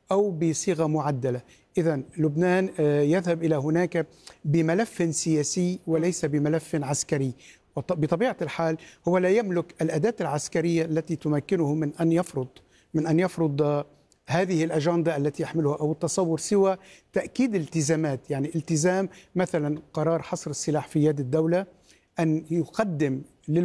أو بصيغة معدلة. إذن لبنان يذهب إلى هناك بملف سياسي وليس بملف عسكري، بطبيعة الحال هو لا يملك الأداة العسكرية التي تمكنه من أن يفرض هذه الأجندة التي يحملها أو التصور، سوى تأكيد التزامات. يعني التزام مثلا قرار حصر السلاح في يد الدولة، أن يقدم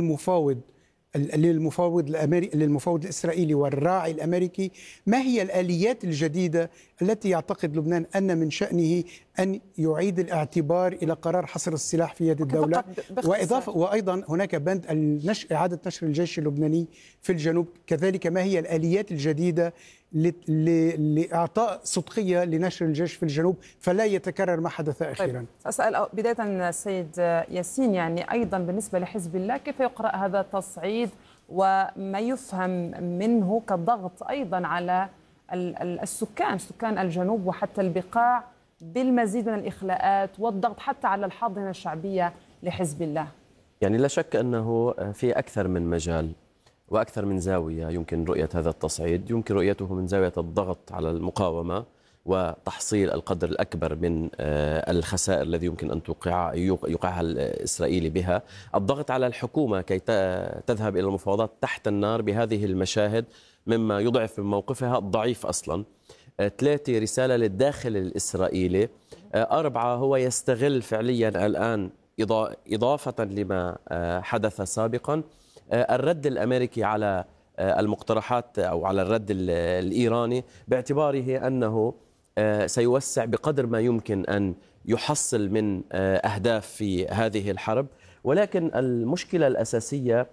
للمفاوض الإسرائيلي والراعي الأمريكي ما هي الآليات الجديدة التي يعتقد لبنان أن من شأنه أن يعيد الاعتبار إلى قرار حصر السلاح في يد الدولة. وأيضا هناك بند إعادة نشر الجيش اللبناني في الجنوب، كذلك ما هي الآليات الجديدة لإعطاء صدقية لنشر الجيش في الجنوب فلا يتكرر ما حدث أخيرا. طيب، أسأل بداية السيد ياسين، يعني أيضا بالنسبة لحزب الله كيف يقرأ هذا التصعيد وما يفهم منه كضغط أيضا على سكان الجنوب وحتى البقاع بالمزيد من الإخلاءات والضغط حتى على الحاضنة الشعبية لحزب الله؟ يعني لا شك أنه في أكثر من مجال وأكثر من زاوية يمكن رؤية هذا التصعيد. يمكن رؤيته من زاوية الضغط على المقاومة وتحصيل القدر الأكبر من الخسائر الذي يمكن أن يوقعها الإسرائيلي بها، الضغط على الحكومة كي تذهب إلى المفاوضات تحت النار بهذه المشاهد مما يضعف من موقفها الضعيف أصلا. 3 رسالة للداخل الإسرائيلي. 4 هو يستغل فعليا الآن إضافة لما حدث سابقا الرد الأمريكي على المقترحات أو على الرد الإيراني، باعتباره أنه سيوسع بقدر ما يمكن أن يحصل من أهداف في هذه الحرب. ولكن المشكلة الأساسية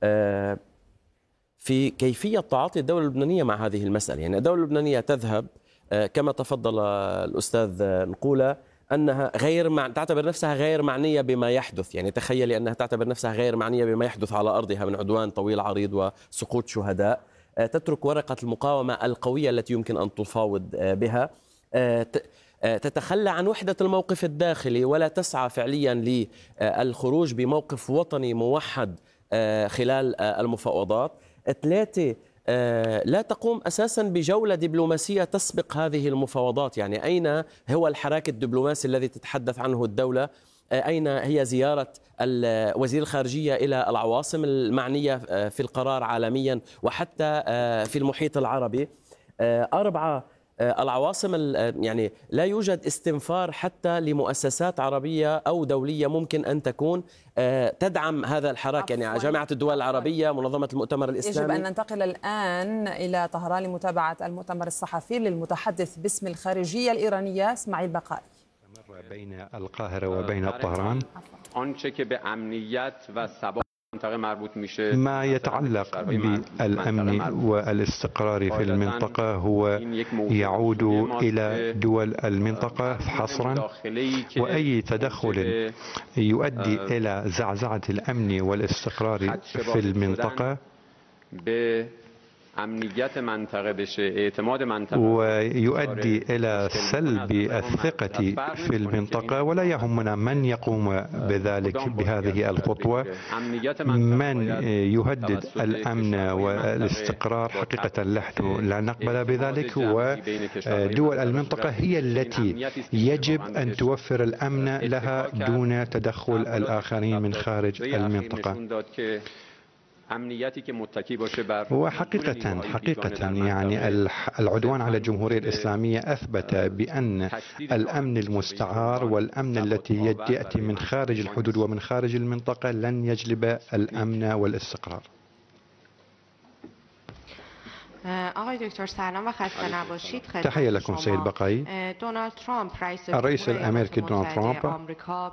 في كيفية تعاطي الدولة اللبنانية مع هذه المسألة. يعني الدولة اللبنانية تذهب كما تفضل الأستاذ نقولة أنها تعتبر نفسها غير معنية بما يحدث. يعني تخيلي أنها تعتبر نفسها غير معنية بما يحدث على أرضها من عدوان طويل عريض وسقوط شهداء. تترك ورقة المقاومة القوية التي يمكن أن تفاوض بها، تتخلى عن وحدة الموقف الداخلي ولا تسعى فعليا للخروج بموقف وطني موحد خلال المفاوضات. 3 لا تقوم أساسا بجولة دبلوماسية تسبق هذه المفاوضات. يعني أين هو الحراك الدبلوماسي الذي تتحدث عنه الدولة؟ أين هي زيارة وزير الخارجية إلى العواصم المعنية في القرار عالميا وحتى في المحيط العربي؟ 4 العواصم، يعني لا يوجد استنفار حتى لمؤسسات عربية أو دولية ممكن أن تكون تدعم هذا الحراك. يعني جامعة الدول العربية، منظمة المؤتمر الإسلامي. يجب أن ننتقل الآن إلى طهران لمتابعة المؤتمر الصحفي للمتحدث باسم الخارجية الإيرانية إسماعيل بقائي. بين القاهرة وبين طهران ما يتعلق بالأمن والاستقرار في المنطقة هو يعود إلى دول المنطقة حصرا، وأي تدخل يؤدي إلى زعزعة الأمن والاستقرار في المنطقة ويؤدي إلى سلب الثقة في المنطقة. ولا يهمنا من يقوم بذلك بهذه الخطوة، من يهدد الأمن والاستقرار حقيقة نحن لا نقبل بذلك، ودول المنطقة هي التي يجب أن توفر الأمن لها دون تدخل الآخرين من خارج المنطقة. وحقيقة يعني العدوان على الجمهورية الإسلامية أثبت بأن الأمن المستعار والأمن التي يأتي من خارج الحدود ومن خارج المنطقة لن يجلب الأمن والاستقرار. تحية لكم سيد بقائي. الرئيس الأمريكي دونالد ترامب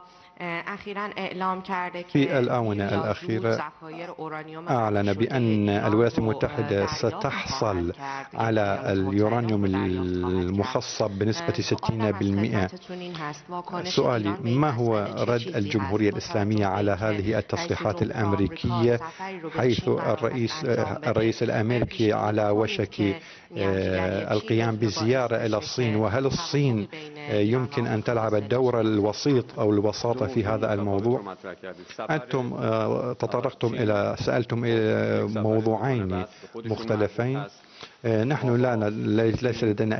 في الآونة الأخيرة أعلن بأن الولايات المتحدة ستحصل على اليورانيوم المخصب بنسبة 60%. سؤالي: ما هو رد الجمهورية الإسلامية على هذه التصريحات الأمريكية، حيث الرئيس الأمريكي على وشك القيام بزيارة إلى الصين؟ وهل الصين يمكن أن تلعب الدور الوسيط أو الوساطة في هذا الموضوع؟ أنتم سألتم إلى موضوعين مختلفين. نحن ليس لدينا